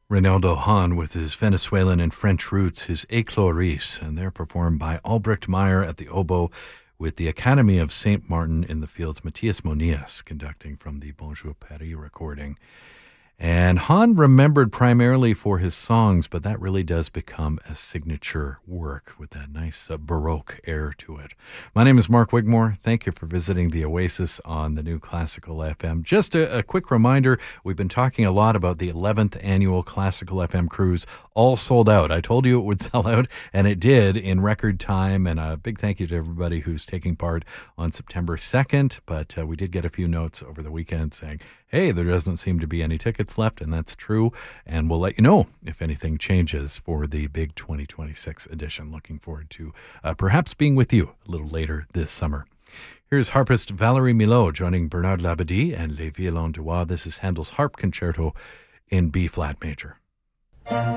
Reynaldo Hahn with his Venezuelan and French roots, his Éclairs, and they're performed by Albrecht Meyer at the oboe with the Academy of St. Martin in the Fields, Matthias Monias conducting from the Bonjour Paris recording. And Hahn remembered primarily for his songs, but that really does become a signature work with that nice Baroque air to it. My name is Mark Wigmore. Thank you for visiting the Oasis on the new Classical FM. Just a quick reminder, we've been talking a lot about the 11th annual Classical FM cruise, all sold out. I told you it would sell out, and it did in record time, and a big thank you to everybody who's taking part on September 2nd, but we did get a few notes over the weekend saying, hey, there doesn't seem to be any tickets left, and that's true. And we'll let you know if anything changes for the big 2026 edition. Looking forward to perhaps being with you a little later this summer. Here's harpist Valérie Milhaud joining Bernard Labadie and Les Violons du Roi. This is Handel's Harp Concerto in B-flat major.